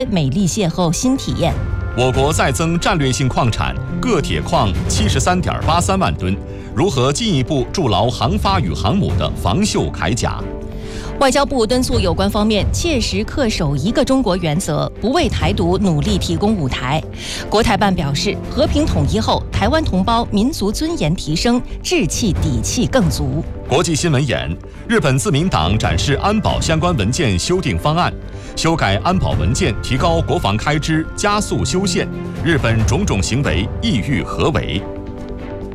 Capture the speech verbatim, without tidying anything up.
美丽邂逅新体验。 我国再增战略性矿产铬铁矿七十三点八三万吨，如何进一步筑牢航发与航母的防锈铠甲？ 外交部敦促有关方面切实恪守一个中国原则，不为台独努力提供舞台。国台办表示，和平统一后，台湾同胞民族尊严提升，志气底气更足。 国际新闻眼：日本自民党展示安保相关文件修订方案，修改安保文件，提高国防开支，加速修宪。日本种种行为意欲何为？